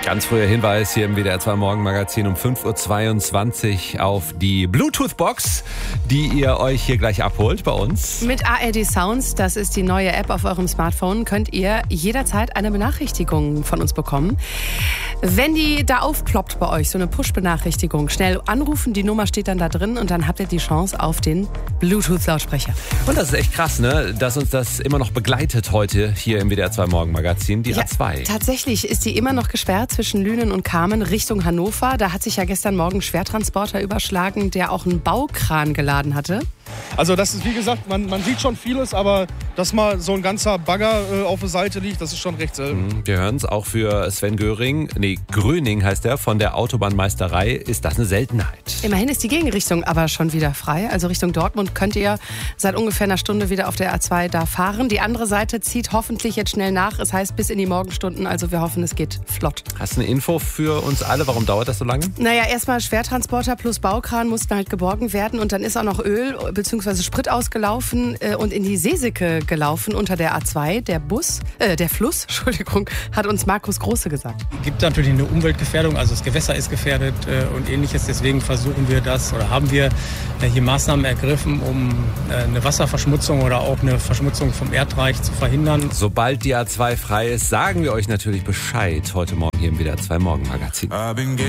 Ganz früher Hinweis hier im WDR 2 Morgenmagazin um 5.22 Uhr auf die Bluetooth-Box, die ihr euch hier gleich abholt bei uns. Mit ARD Sounds, das ist die neue App auf eurem Smartphone, könnt ihr jederzeit eine Benachrichtigung von uns bekommen. Wenn die da aufploppt bei euch, so eine Push-Benachrichtigung, schnell anrufen, die Nummer steht dann da drin und dann habt ihr die Chance auf den Bluetooth-Lautsprecher. Und das ist echt krass, ne? Dass uns das immer noch begleitet heute hier im WDR 2 Morgenmagazin, die A2. Tatsächlich ist die immer noch gesperrt zwischen Lünen und Kamen Richtung Hannover. Da hat sich ja gestern Morgen ein Schwertransporter überschlagen, der auch einen Baukran geladen hatte. Also das ist, wie gesagt, man sieht schon vieles, aber dass mal so ein ganzer Bagger auf der Seite liegt, das ist schon recht selten. Wir hören es auch für Sven Gröning heißt er, von der Autobahnmeisterei, ist das eine Seltenheit. Immerhin ist die Gegenrichtung aber schon wieder frei. Also Richtung Dortmund könnt ihr seit ungefähr einer Stunde wieder auf der A2 da fahren. Die andere Seite zieht hoffentlich jetzt schnell nach. Es heißt bis in die Morgenstunden, also wir hoffen, es geht flott. Hast du eine Info für uns alle? Warum dauert das so lange? Naja, erstmal Schwertransporter plus Baukran mussten halt geborgen werden und dann ist auch noch Öl bzw. Sprit ausgelaufen und in die Seesicke gelaufen unter der A2. Der Fluss, hat uns Markus Große gesagt. Es gibt natürlich eine Umweltgefährdung, also das Gewässer ist gefährdet und ähnliches. Deswegen versuchen wir das oder haben wir hier Maßnahmen ergriffen, um eine Wasserverschmutzung oder auch eine Verschmutzung vom Erdreich zu verhindern. Sobald die A2 frei ist, sagen wir euch natürlich Bescheid heute Morgen hier im WDR 2 Morgenmagazin.